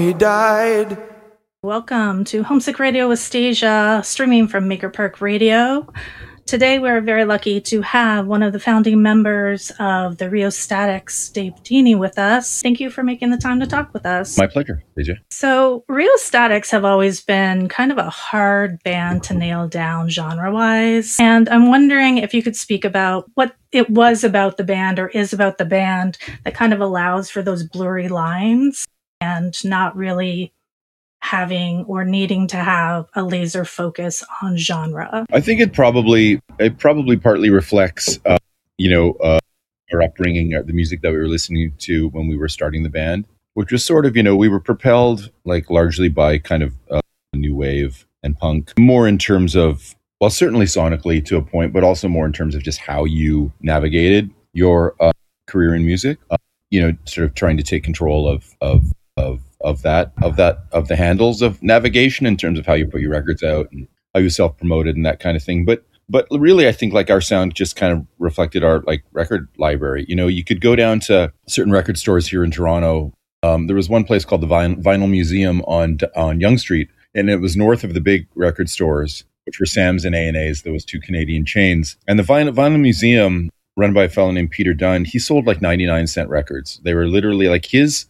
He died. Welcome to Homesick Radio with Stasia, streaming from Maker Park Radio. Today we're very lucky to have one of the founding members of the Rheostatics, Dave Deeney, with us. Thank you for making the time to talk with us. My pleasure, Stasia. So Rheostatics have always been kind of a hard band to nail down genre-wise, and I'm wondering if you could speak about what it was about the band or is about the band that kind of allows for those blurry lines and not really having or needing to have a laser focus on genre. I think it probably partly reflects, our upbringing, the music that we were listening to when we were starting the band, which was sort of, we were propelled like largely by kind of new wave and punk, more in terms of, well, certainly sonically to a point, but also more in terms of just how you navigated your career in music. Sort of trying to take control of the handles of navigation in terms of how you put your records out and how you self-promoted and that kind of thing. But really, I think like our sound just kind of reflected our like record library. You could go down to certain record stores here in Toronto. There was one place called the Vinyl Museum on Yonge Street, and it was north of the big record stores, which were Sam's and A&A's. There was two Canadian chains. And the Vinyl Museum, run by a fellow named Peter Dunn, he sold like 99-cent records. They were literally like his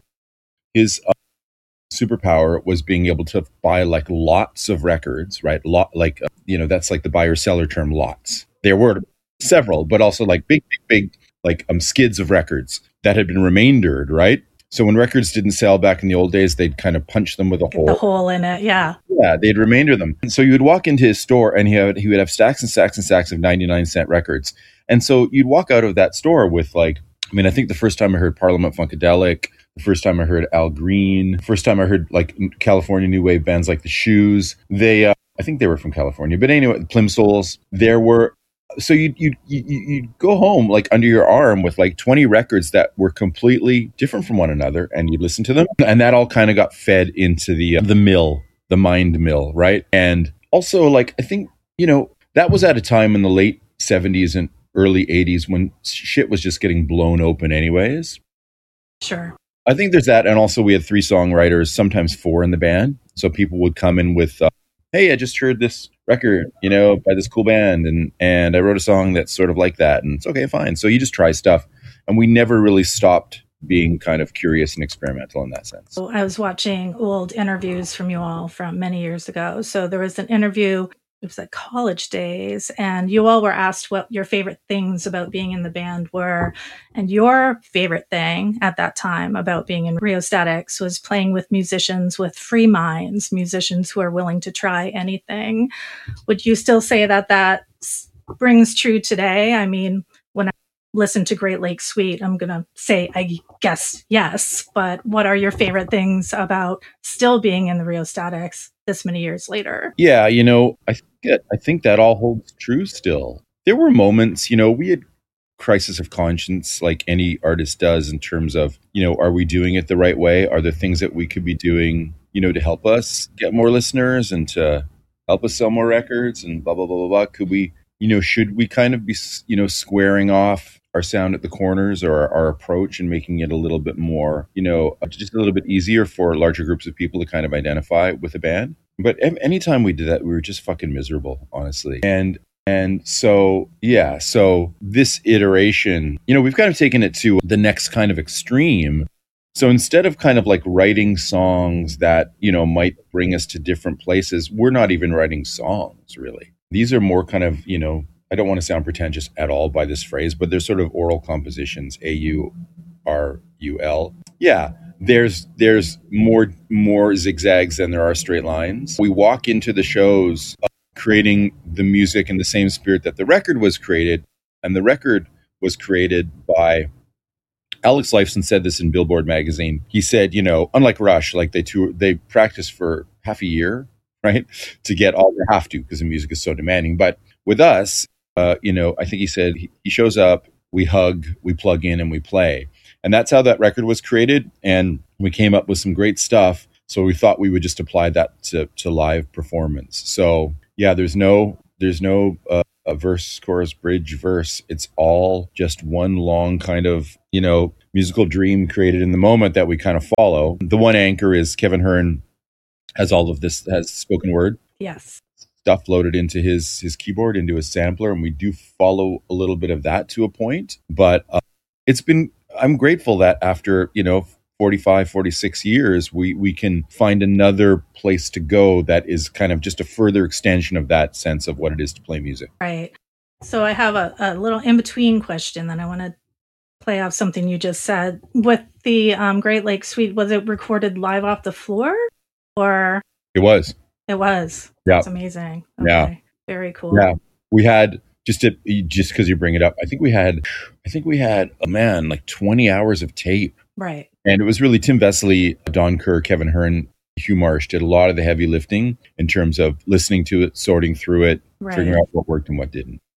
superpower was being able to buy like lots of records, right? That's like the buyer seller term, lots. There were several, but also like big like skids of records that had been remaindered, right? So when records didn't sell back in the old days, they'd kind of punch them with a hole. The hole in it, yeah. Yeah, they'd remainder them. And so you would walk into his store and he would have stacks and stacks and stacks of 99-cent records. And so you'd walk out of that store with like, I think the first time I heard Parliament Funkadelic, the first time I heard Al Green, first time I heard like California new wave bands like the Shoes. They, I think they were from California, but anyway, the Plimsolls. There were, so you'd go home like under your arm with like 20 records that were completely different from one another, and you'd listen to them, and that all kind of got fed into the mill, the mind mill, right? And also, like I think that was at a time in the late 70s and early 80s when shit was just getting blown open, anyways. Sure. I think there's that, and also we had 3 songwriters, sometimes 4 in the band. So people would come in with, "Hey, I just heard this record, by this cool band, and I wrote a song that's sort of like that." And it's okay, fine. So you just try stuff, and we never really stopped being kind of curious and experimental in that sense. So I was watching old interviews from you all from many years ago. So there was an interview. It was like college days, and you all were asked what your favorite things about being in the band were. And your favorite thing at that time about being in Rheostatics was playing with musicians with free minds, musicians who are willing to try anything. Would you still say that rings true today? I mean, when I listen to Great Lakes Suite, I'm going to say, I guess, yes. But what are your favorite things about still being in the Rheostatics this many years later? Yeah, I think that all holds true still. There were moments, we had crisis of conscience like any artist does in terms of, are we doing it the right way? Are there things that we could be doing, to help us get more listeners and to help us sell more records and blah, blah, blah, blah, blah. Could we, should we kind of be, squaring off our sound at the corners or our approach and making it a little bit more, just a little bit easier for larger groups of people to kind of identify with a band? But anytime we did that, we were just fucking miserable, honestly. And so, yeah, so this iteration, we've kind of taken it to the next kind of extreme. So instead of kind of like writing songs that, might bring us to different places, we're not even writing songs, really. These are more kind of, I don't want to sound pretentious at all by this phrase, but they're sort of oral compositions, AURUL. Yeah. There's more zigzags than there are straight lines. We walk into the shows creating the music in the same spirit that the record was created, and the record was created by Alex Lifeson said this in Billboard magazine. He said, unlike Rush, like they practice for half a year, right, to get all they have to because the music is so demanding. But with us, I think he said he shows up, we hug, we plug in, and we play. And that's how that record was created. And we came up with some great stuff. So we thought we would just apply that to live performance. So yeah, there's no a verse, chorus, bridge, verse. It's all just one long kind of, musical dream created in the moment that we kind of follow. The one anchor is Kevin Hearn has all of this, has spoken word. Yes. Stuff loaded into his keyboard, into his sampler, and we do follow a little bit of that to a point. But I'm grateful that after, 45, 46 years, we can find another place to go that is kind of just a further extension of that sense of what it is to play music. Right. So I have a little in-between question that I want to play off something you just said. With the Great Lakes Suite, was it recorded live off the floor? Or It was. It was. Yeah. That's amazing. Okay. Yeah. Very cool. Yeah. We had, just because you bring it up, I think we had, like 20 hours of tape. Right. And it was really Tim Vesely, Don Kerr, Kevin Hearn, Hugh Marsh did a lot of the heavy lifting in terms of listening to it, sorting through it, Right. figuring out what worked and what didn't.